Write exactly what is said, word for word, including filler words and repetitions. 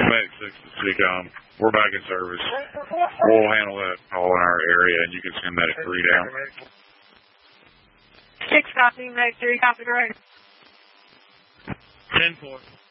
Medic six to Seacom. We're back in service. We'll handle that all in our area, and you can send Medic three down. Six copy, Medic three copy, right? ten four.